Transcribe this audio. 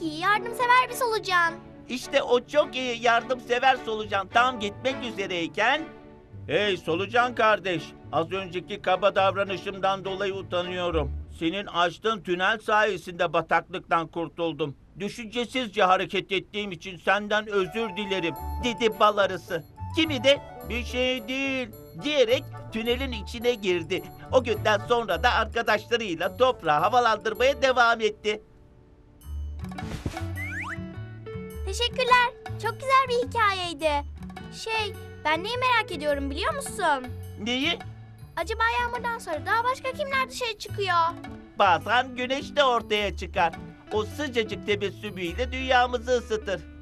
iyi, yardımsever bir solucan. İşte o çok iyi yardımsever solucan tam gitmek üzereyken... Hey solucan kardeş, az önceki kaba davranışımdan dolayı utanıyorum. Senin açtığın tünel sayesinde bataklıktan kurtuldum. Düşüncesizce hareket ettiğim için senden özür dilerim, dedi bal arısı. Kimi de bir şey değil diyerek tünelin içine girdi. O günden sonra da arkadaşlarıyla toprağı havalandırmaya devam etti. Teşekkürler. Çok güzel bir hikayeydi. Ben neyi merak ediyorum biliyor musun? Neyi? Acaba yağmurdan sonra daha başka kimler dışarı çıkıyor? Bazen güneş de ortaya çıkar. O sıcacık tebessümüyle dünyamızı ısıtır.